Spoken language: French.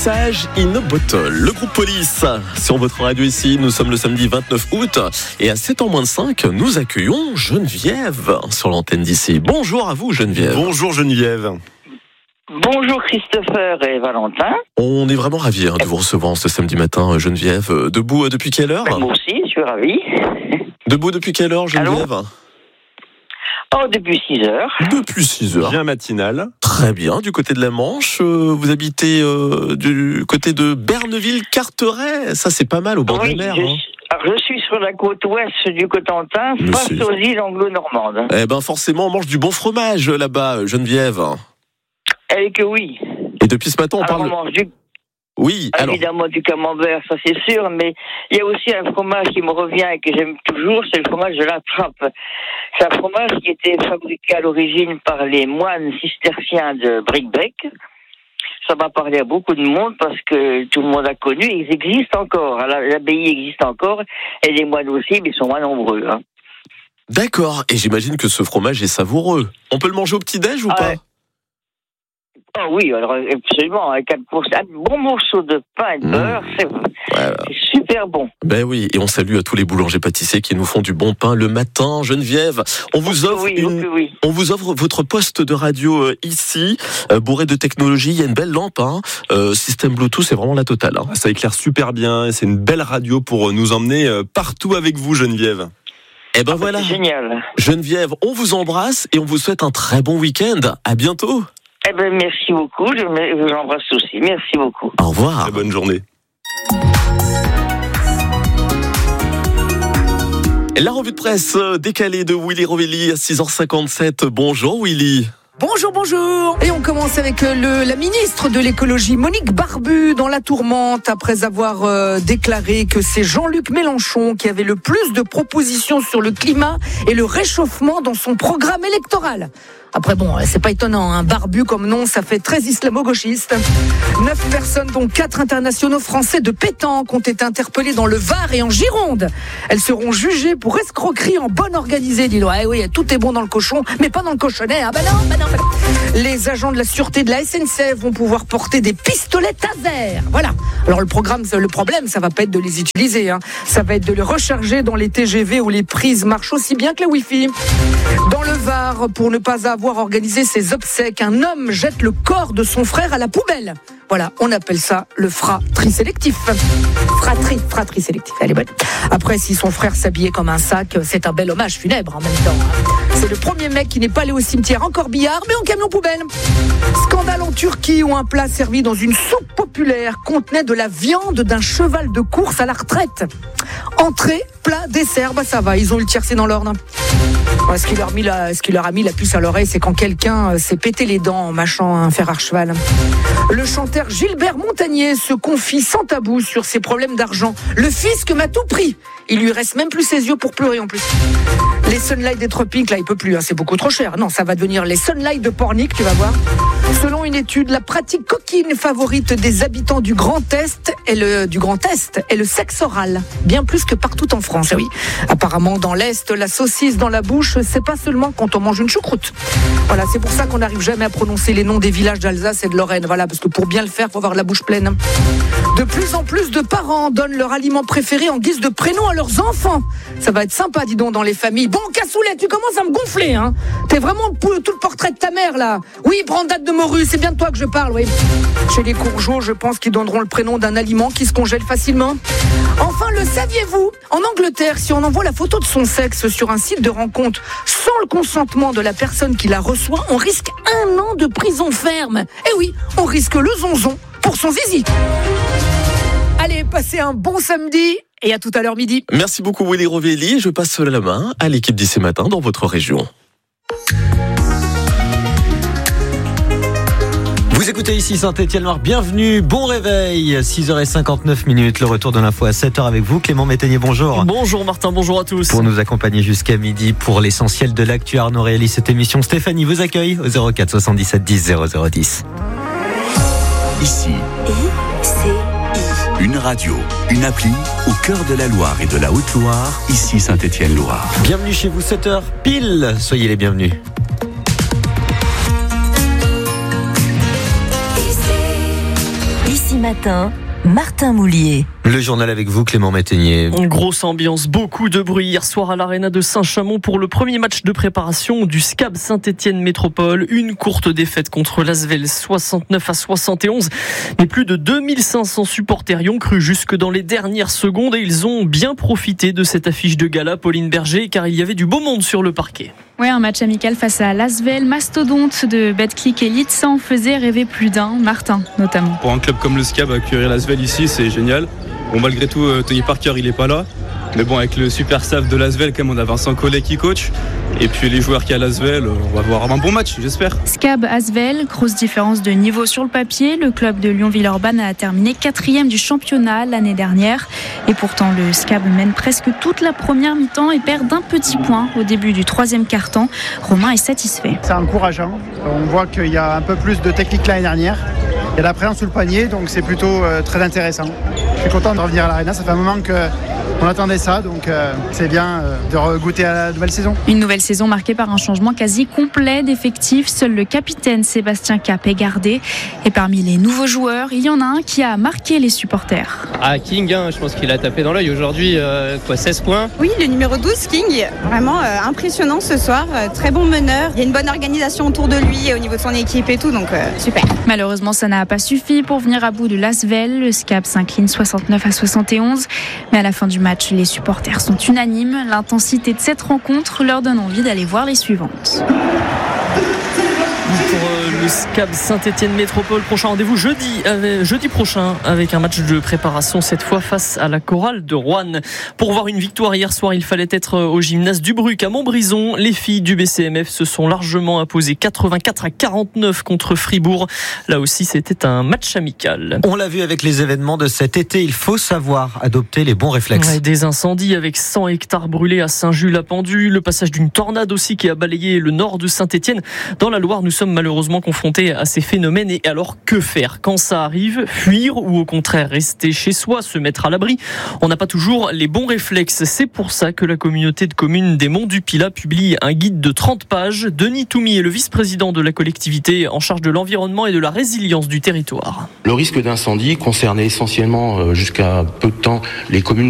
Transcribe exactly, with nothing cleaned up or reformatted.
Message in a bottle. Le groupe Police sur votre radio ici. Nous sommes le samedi vingt-neuf août et à sept heures moins cinq, nous accueillons Geneviève sur l'antenne d'ici. Bonjour à vous Geneviève. Bonjour Geneviève. Bonjour Christopher et Valentin. On est vraiment ravis hein, de vous recevoir ce samedi matin Geneviève. Debout depuis quelle heure? Ben, moi aussi, je suis ravi. Debout depuis quelle heure Geneviève? Allô? Oh, depuis six heures. Depuis six heures. Bien matinal. Très bien, du côté de la Manche. Euh, vous habitez euh, du côté de Berneville-Carteret. Ça, c'est pas mal au bord oui, de la mer. Je, hein. alors, je suis sur la côte ouest du Cotentin, Mais face c'est... aux îles anglo-normandes. Eh ben, forcément, on mange du bon fromage là-bas, Geneviève. Et que oui. Et depuis ce matin, on alors, parle... on mange du... Oui, alors... Évidemment du camembert, ça c'est sûr, mais il y a aussi un fromage qui me revient et que j'aime toujours, c'est le fromage de la Trappe. C'est un fromage qui était fabriqué à l'origine par les moines cisterciens de Bricbec. Ça m'a parlé à beaucoup de monde parce que tout le monde a connu, ils existent encore. L'abbaye existe encore et les moines aussi, mais ils sont moins nombreux. Hein. D'accord, et j'imagine que ce fromage est savoureux. On peut le manger au petit-déj ou ah, pas? ouais. Ah oui, alors absolument, avec un, un bon morceau de pain et de beurre, mmh. c'est, ouais. c'est super bon. Ben oui, et on salue à tous les boulangers-pâtissiers qui nous font du bon pain le matin. Geneviève, on vous offre, oui, une, oui. on vous offre votre poste de radio euh, ici, euh, bourré de technologie. Il y a une belle lampe, hein, euh, système Bluetooth, c'est vraiment la totale. Hein. Ça éclaire super bien, et c'est une belle radio pour nous emmener partout avec vous, Geneviève. Eh ben ah, voilà, c'est génial. Geneviève, on vous embrasse et on vous souhaite un très bon week-end. À bientôt. Eh ben, merci beaucoup, je vous embrasse aussi. Merci beaucoup. Au revoir. Très bonne journée. La revue de presse décalée de Willy Rovelli à six heures cinquante-sept. Bonjour Willy. Bonjour, bonjour. Et on commence avec le, la ministre de l'écologie, Monique Barbu, dans la tourmente, après avoir euh, déclaré que c'est Jean-Luc Mélenchon qui avait le plus de propositions sur le climat et le réchauffement dans son programme électoral. Après bon, c'est pas étonnant, hein. Barbu comme nom, ça fait très islamo-gauchiste. Neuf personnes, dont quatre internationaux français de pétanque, ont été interpellées dans le Var et en Gironde. Elles seront jugées pour escroquerie en bonne organisée. Dis-donc, eh oui, tout est bon dans le cochon, mais pas dans le cochonnet. Ah bah non, bah non, bah non. Les agents de la sûreté de la S N C F vont pouvoir porter des pistolets taser. Voilà. Alors le programme, le problème, ça va pas être de les utiliser, hein. Ça va être de les recharger dans les T G V où les prises marchent aussi bien que la Wi-Fi. Dans le Var, pour ne pas avoir organisé ses obsèques, un homme jette le corps de son frère à la poubelle. Voilà, on appelle ça le fratri sélectif. Fratri, fratri sélectif, elle est bonne. Après, si son frère s'habillait comme un sac, c'est un bel hommage funèbre en même temps. C'est le premier mec qui n'est pas allé au cimetière en corbillard, mais en camion poubelle. Scandale en Turquie où un plat servi dans une soupe populaire contenait de la viande d'un cheval de course à la retraite. Entrée, plat, dessert, bah ça va, ils ont eu le tiercé dans l'ordre. Ce qui, leur a mis la, ce qui leur a mis la puce à l'oreille, c'est quand quelqu'un s'est pété les dents en mâchant un fer à cheval. Le chanteur Gilbert Montagnier se confie sans tabou sur ses problèmes d'argent. Le fisc m'a tout pris. Il lui reste même plus ses yeux pour pleurer en plus. Les Sunlight des tropiques, là, il peut plus, hein, c'est beaucoup trop cher. Non, ça va devenir les Sunlight de Pornic, tu vas voir. Selon une étude, la pratique coquine favorite des habitants du Grand Est est le, du Grand Est est le sexe oral. Bien plus que partout en France, oui. Apparemment, dans l'Est, la saucisse dans la bouche, c'est pas seulement quand on mange une choucroute. Voilà, c'est pour ça qu'on n'arrive jamais à prononcer les noms des villages d'Alsace et de Lorraine. Voilà, parce que pour bien le faire, faut avoir la bouche pleine. De plus en plus de parents donnent leur aliment préféré en guise de prénom à leurs enfants. Ça va être sympa, dis donc, dans les familles. Bon, Cassoulet, tu commences à me gonfler, hein. T'es vraiment tout le portrait de ta mère, là. Oui, Brandade de morue, c'est bien de toi que je parle, oui. Chez les Courgeaux, je pense qu'ils donneront le prénom d'un aliment qui se congèle facilement. Enfin, le saviez-vous? En Angleterre, si on envoie la photo de son sexe sur un site de rencontre sans le consentement de la personne qui la reçoit, on risque un an de prison ferme. Eh oui, on risque le zonzon pour son zizi. Allez, passez un bon samedi et à tout à l'heure midi. Merci beaucoup Willy Rovelli. Je passe la main à l'équipe d'ici matin dans votre région. Vous écoutez ici Saint-Étienne-Loire, bienvenue, bon réveil, six heures cinquante-neuf minutes, le retour de l'info à sept heures avec vous, Clément Métainier, bonjour. Bonjour Martin, bonjour à tous. Pour nous accompagner jusqu'à midi pour l'essentiel de l'actu, Arnaud réalise cette émission. Stéphanie vous accueille au zéro quatre soixante-dix-sept dix zéro zéro dix. Ici, I C I. Une radio, une appli au cœur de la Loire et de la Haute-Loire, ici Saint-Étienne-Loire. Bienvenue chez vous, sept heures pile, soyez les bienvenus. Ici Matin, Martin Moulier. Le journal avec vous, Clément Métainier. Une grosse ambiance, beaucoup de bruit hier soir à l'Arena de Saint-Chamond pour le premier match de préparation du S C A B Saint-Étienne Métropole. Une courte défaite contre l'Asvel, soixante-neuf à soixante et onze. Mais plus de deux mille cinq cents supporters y ont cru jusque dans les dernières secondes et ils ont bien profité de cette affiche de gala, Pauline Berger, car il y avait du beau monde sur le parquet. Ouais, un match amical face à l'Asvel, mastodonte de Betclic Elite, ça en faisait rêver plus d'un, Martin notamment. Pour un club comme le S C A B, accueillir l'Asvel ici, c'est génial. Bon, malgré tout, Tony Parker, il est pas là. Mais bon, avec le super staff de l'Asvel, quand même, on a Vincent Collet qui coach. Et puis les joueurs qui a l'Asvel, on va avoir un bon match, j'espère. S C A B Asvel, grosse différence de niveau sur le papier. Le club de Lyon-Villeurbanne a terminé quatrième du championnat l'année dernière. Et pourtant, le S C A B mène presque toute la première mi-temps et perd d'un petit point au début du troisième quart-temps. Romain est satisfait. C'est encourageant. On voit qu'il y a un peu plus de technique l'année dernière. Il y a la présence sous le panier, donc c'est plutôt euh, très intéressant. Je suis content de revenir à l'Arena, ça fait un moment qu'on attendait ça, donc euh, c'est bien euh, de regoûter à la nouvelle saison. Une nouvelle saison marquée par un changement quasi complet d'effectifs. Seul le capitaine Sébastien Cap est gardé. Et parmi les nouveaux joueurs, il y en a un qui a marqué les supporters. Ah, King, hein, je pense qu'il a tapé dans l'œil aujourd'hui, euh, quoi, seize points. Oui, le numéro douze, King, vraiment euh, impressionnant ce soir, euh, très bon meneur. Il y a une bonne organisation autour de lui au niveau de son équipe et tout, donc euh, super. Malheureusement, ça n'a pas suffi pour venir à bout de l'Asvel. Le S C A B s'incline soixante-neuf à soixante et onze. Mais à la fin du match, les supporters sont unanimes. L'intensité de cette rencontre leur donne envie d'aller voir les suivantes. Pour le S C A B Saint-Étienne Métropole, prochain rendez-vous jeudi, avec, jeudi prochain avec un match de préparation cette fois face à la chorale de Roanne. Pour voir une victoire hier soir, il fallait être au gymnase du Bruc à Montbrison. Les filles du B C M F se sont largement imposées quatre-vingt-quatre à quarante-neuf contre Fribourg. Là aussi, c'était un match amical. On l'a vu avec les événements de cet été, il faut savoir adopter les bons réflexes. Ouais, des incendies avec cent hectares brûlés à Saint-Jules-la-Pendue, le passage d'une tornade aussi qui a balayé le nord de Saint-Étienne. Dans la Loire, nous sommes malheureusement confrontés à ces phénomènes. Et alors, que faire quand ça arrive? Fuir ou au contraire rester chez soi, se mettre à l'abri? On n'a pas toujours les bons réflexes. C'est pour ça que la communauté de communes des Monts du Pilat publie un guide de trente pages. Denis Toumy est le vice-président de la collectivité en charge de l'environnement et de la résilience du territoire. Le risque d'incendie concernait essentiellement jusqu'à peu de temps les communes